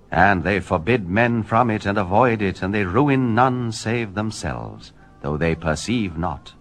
And they forbid men from it and avoid it, and they ruin none save themselves, though they perceive not.